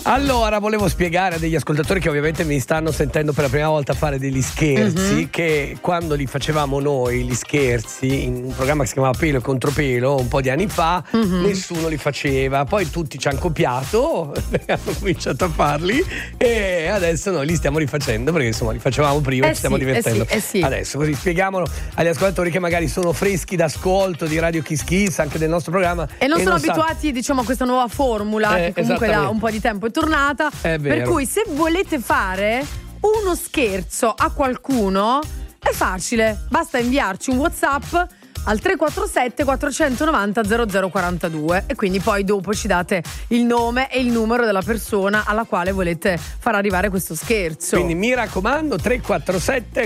Allora, volevo spiegare a degli ascoltatori che ovviamente mi stanno sentendo per la prima volta fare degli scherzi, che quando li facevamo noi, gli scherzi, in un programma che si chiamava Pelo e Contropelo, un po' di anni fa, nessuno li faceva. Poi tutti ci hanno copiato, hanno cominciato a farli e adesso noi li stiamo rifacendo, perché insomma li facevamo prima e ci stiamo divertendo. Adesso, così spieghiamolo agli ascoltatori che magari sono freschi d'ascolto di Radio Kiss Kiss, anche del nostro programma. E non sono abituati, diciamo, a questa nuova formula che comunque da un po' di tempo è tornata. Per cui se volete fare uno scherzo a qualcuno è facile, basta inviarci un WhatsApp al 347 490 0042 e quindi poi dopo ci date il nome e il numero della persona alla quale volete far arrivare questo scherzo. Quindi mi raccomando, 347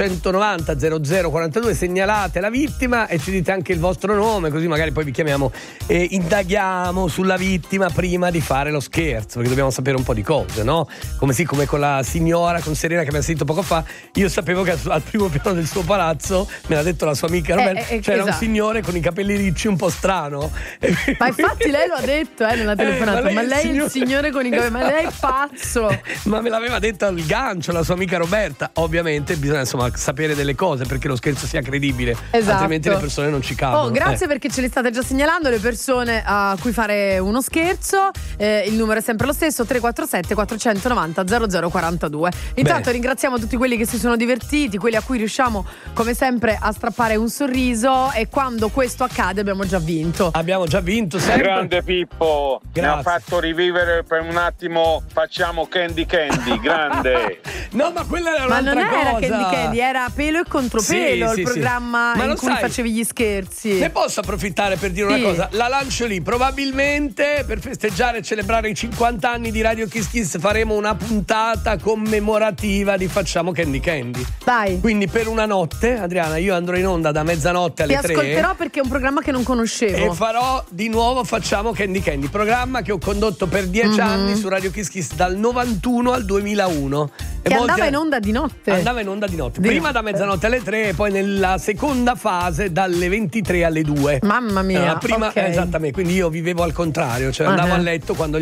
490 0042, segnalate la vittima e ci dite anche il vostro nome, così magari poi vi chiamiamo e indaghiamo sulla vittima prima di fare lo scherzo, perché dobbiamo sapere un po' di cose, no? Come con la signora, con Serena che abbiamo sentito poco fa, io sapevo che al primo piano del suo palazzo, me l'ha detto la sua amica Roberta, c'era un signore con i capelli ricci un po' strano. Ma infatti lei lo ha detto nella telefonata, ma lei è il signore con i capelli, ma lei è pazzo. Ma me l'aveva detto al gancio la sua amica Roberta. Ovviamente bisogna insomma sapere delle cose perché lo scherzo sia credibile, altrimenti le persone non ci cadono. Grazie perché ce le state già segnalando le persone a cui fare uno scherzo. Il numero è sempre lo stesso, 347 490 0042. Intanto ringraziamo tutti quelli che si sono divertiti, quelli a cui riusciamo come sempre a strappare un sorriso, e quando questo accade abbiamo già vinto. Sempre. Grande Pippo, grazie. Mi ha fatto rivivere per un attimo. Facciamo Candy, grande. No, ma quella era un'altra cosa. Ma non era Candy, era Pelo e Contropelo, il programma in cui facevi gli scherzi. Ne posso approfittare per dire una cosa? La lancio lì, probabilmente per festeggiare e celebrare i 50 anni di Radio Kiss Kiss faremo una puntata commemorativa di Facciamo Candy. Dai. Quindi per una notte, Adriana, io andrò in onda da mezzanotte alle 3. Ti ascolterò perché è un programma che non conoscevo. E farò di nuovo Facciamo Candy, programma che ho condotto per 10 anni su Radio Kiss Kiss dal 91 al 2001. Che andava in onda di notte. Prima da mezzanotte alle 3 e poi nella seconda fase dalle 23 alle 2. Mamma mia. Esattamente, quindi io vivevo al contrario, cioè andavo a letto quando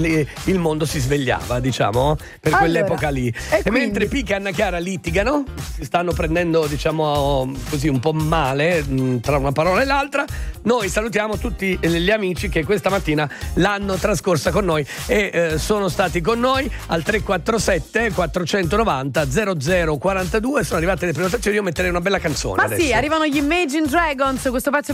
il mondo si svegliava, diciamo, per quell'epoca lì. E mentre Pica e Anna Chiara litigano, si stanno prendendo, diciamo così, un po' male tra una parola e l'altra, noi salutiamo tutti gli amici che questa mattina l'hanno trascorsa con noi e sono stati con noi al 347 490 0042. Sono arrivate le prenotazioni, io metterei una bella canzone. Ma adesso. Sì, arrivano gli Imagine Dragons, questo pezzo